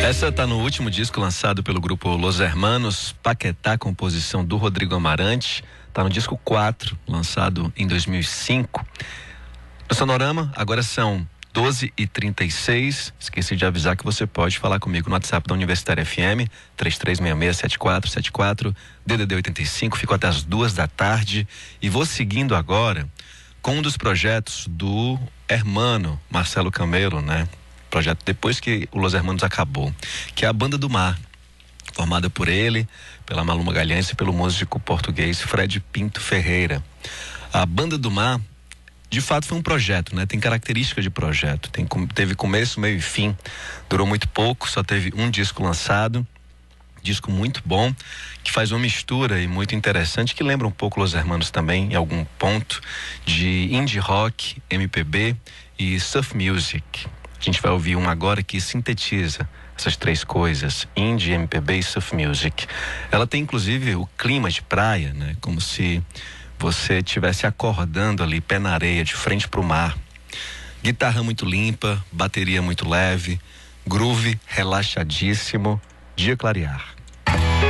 Essa tá no último disco lançado pelo grupo Los Hermanos, Paquetá, composição do Rodrigo Amarante. Tá no disco 4, lançado em 2005. No Sonorama, agora são 12h36. Esqueci de avisar que você pode falar comigo no WhatsApp da Universitária FM, 3366-7474, DDD 85. Fico até as 2h. E vou seguindo agora com um dos projetos do hermano Marcelo Camelo, né? Projeto depois que o Los Hermanos acabou, que é a Banda do Mar, formada por ele, pela Malu Magalhães e pelo músico português Fred Pinto Ferreira. A Banda do Mar, de fato, foi um projeto, né? Tem característica de projeto, teve começo, meio e fim, durou muito pouco, só teve um disco lançado, disco muito bom, que faz uma mistura e muito interessante, que lembra um pouco Los Hermanos também, em algum ponto, de indie rock, MPB e surf music. A gente vai ouvir um agora que sintetiza essas três coisas, indie, MPB e surf music. Ela tem inclusive o clima de praia, né? Como se você estivesse acordando ali, pé na areia, de frente para o mar. Guitarra muito limpa, bateria muito leve, groove relaxadíssimo, dia clarear.